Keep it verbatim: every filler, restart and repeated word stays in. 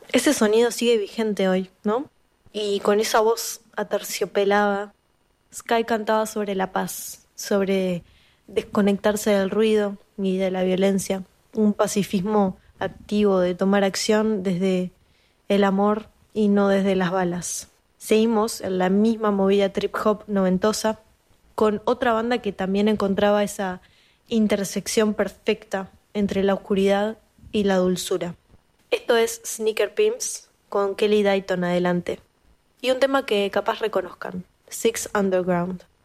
Ese sonido sigue vigente hoy, ¿no? Y con esa voz aterciopelada, Sky cantaba sobre la paz, sobre desconectarse del ruido y de la violencia, un pacifismo activo de tomar acción desde el amor y no desde las balas. Seguimos en la misma movida trip hop noventosa con otra banda que también encontraba esa intersección perfecta entre la oscuridad y la dulzura. Esto es Sneaker Pimps con Kelly Dayton adelante. Y un tema que capaz reconozcan, Six Underground.